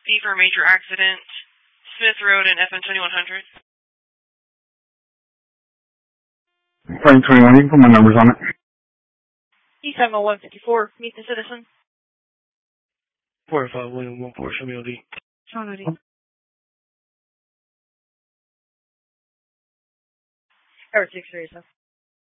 for a major accident, Smith Road and FN 2100. Frame 21, you can put my numbers on it. E70154, meet the citizen. 45114, show me OD. Sean OD. Or 637.